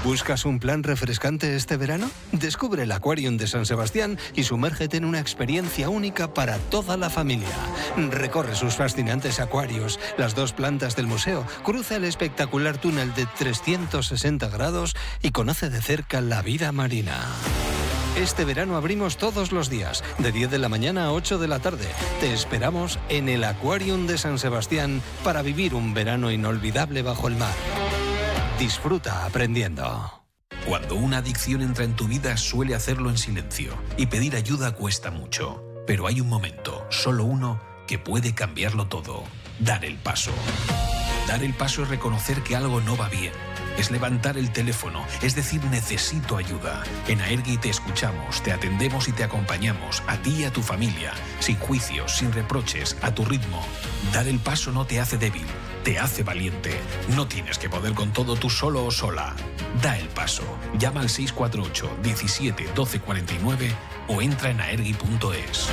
¿Buscas un plan refrescante este verano? Descubre el Aquarium de San Sebastián y sumérgete en una experiencia única para toda la familia. Recorre sus fascinantes acuarios, las 2 plantas del museo, cruza el espectacular túnel de 360 grados y conoce de cerca la vida marina. Este verano abrimos todos los días, de 10 de la mañana a 8 de la tarde. Te esperamos en el Aquarium de San Sebastián para vivir un verano inolvidable bajo el mar. Disfruta aprendiendo. Cuando una adicción entra en tu vida suele hacerlo en silencio y pedir ayuda cuesta mucho. Pero hay un momento, solo uno, que puede cambiarlo todo. Dar el paso. Dar el paso es reconocer que algo no va bien. Es levantar el teléfono, es decir, necesito ayuda. En Aergi te escuchamos, te atendemos y te acompañamos, a ti y a tu familia, sin juicios, sin reproches, a tu ritmo. Dar el paso no te hace débil, te hace valiente. No tienes que poder con todo tú solo o sola. Da el paso. Llama al 648 17 12 49 o entra en aergi.es.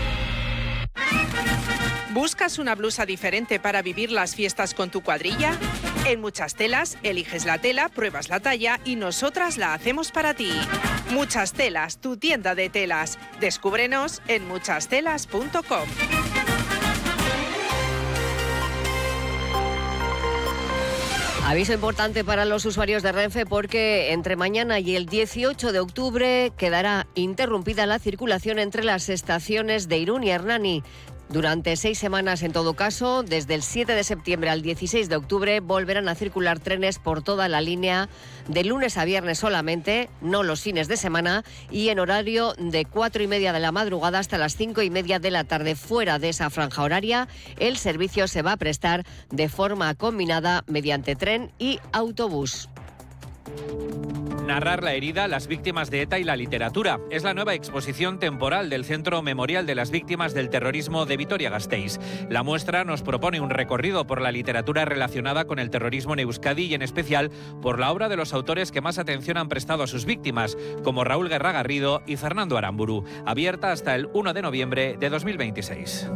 ¿Buscas una blusa diferente para vivir las fiestas con tu cuadrilla? En Muchas Telas, eliges la tela, pruebas la talla y nosotras la hacemos para ti. Muchas Telas, tu tienda de telas. Descúbrenos en muchastelas.com. Aviso importante para los usuarios de Renfe porque entre mañana y el 18 de octubre quedará interrumpida la circulación entre las estaciones de Irún y Hernani. Durante 6 semanas, en todo caso, desde el 7 de septiembre al 16 de octubre, volverán a circular trenes por toda la línea de lunes a viernes solamente, no los fines de semana, y en horario de 4:30 de la madrugada hasta las 5:30 de la tarde. Fuera de esa franja horaria, el servicio se va a prestar de forma combinada mediante tren y autobús. Narrar la herida, las víctimas de ETA y la literatura. Es la nueva exposición temporal del Centro Memorial de las Víctimas del Terrorismo de Vitoria-Gasteiz. La muestra nos propone un recorrido por la literatura relacionada con el terrorismo en Euskadi y en especial por la obra de los autores que más atención han prestado a sus víctimas, como Raúl Guerra Garrido y Fernando Aramburu. Abierta hasta el 1 de noviembre de 2026.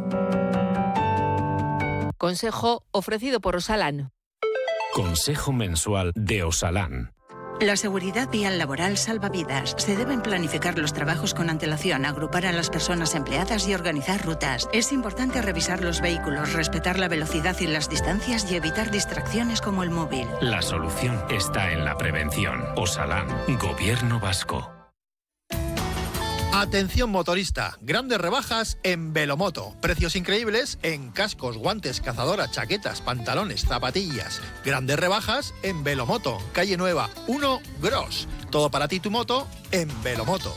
Consejo ofrecido por Osalan. Consejo mensual de Osalan. La seguridad vial laboral salva vidas. Se deben planificar los trabajos con antelación, agrupar a las personas empleadas y organizar rutas. Es importante revisar los vehículos, respetar la velocidad y las distancias y evitar distracciones como el móvil. La solución está en la prevención. Osalan, Gobierno Vasco. Atención motorista, grandes rebajas en Velomoto. Precios increíbles en cascos, guantes, cazadoras, chaquetas, pantalones, zapatillas. Grandes rebajas en Velomoto, calle Nueva, 1 Gros. Todo para ti y tu moto en Velomoto.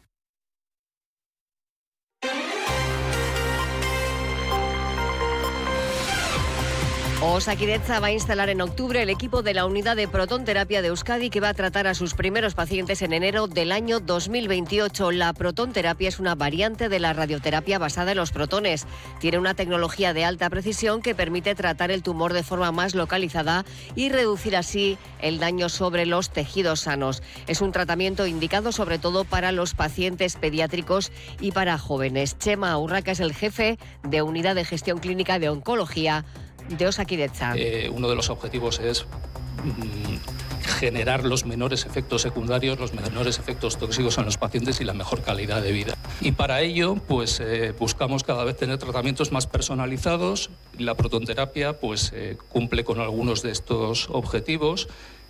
Osakidetza va a instalar en octubre el equipo de la unidad de protonterapia de Euskadi que va a tratar a sus primeros pacientes en enero del año 2028. La protonterapia es una variante de la radioterapia basada en los protones. Tiene una tecnología de alta precisión que permite tratar el tumor de forma más localizada y reducir así el daño sobre los tejidos sanos. Es un tratamiento indicado sobre todo para los pacientes pediátricos y para jóvenes. Chema Urraca es el jefe de Unidad de Gestión Clínica de Oncología de Osakidetza. Uno de los objetivos es generar los menores efectos secundarios, los menores efectos tóxicos en los pacientes y la mejor calidad de vida. Y para ello, pues buscamos cada vez tener tratamientos más personalizados. La protonterapia, pues cumple con algunos de estos objetivos.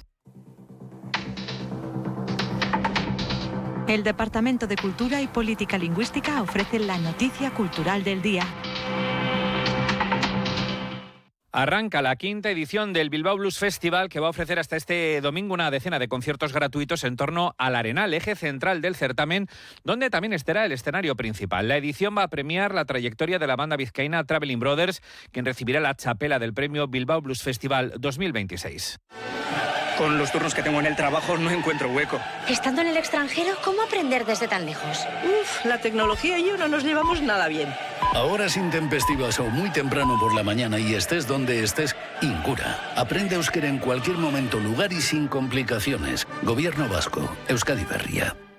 El Departamento de Cultura y Política Lingüística ofrece la noticia cultural del día. Arranca la 5ª edición del Bilbao Blues Festival, que va a ofrecer hasta este domingo una decena de conciertos gratuitos en torno al Arenal, eje central del certamen, donde también estará el escenario principal. La edición va a premiar la trayectoria de la banda vizcaína Traveling Brothers, quien recibirá la txapela del premio Bilbao Blues Festival 2026. Con los turnos que tengo en el trabajo no encuentro hueco. Estando en el extranjero, ¿cómo aprender desde tan lejos? La tecnología y yo no nos llevamos nada bien. A horas intempestivas o muy temprano por la mañana y estés donde estés, Incura. Aprende euskera en cualquier momento, lugar y sin complicaciones. Gobierno Vasco, Euskadi Berria.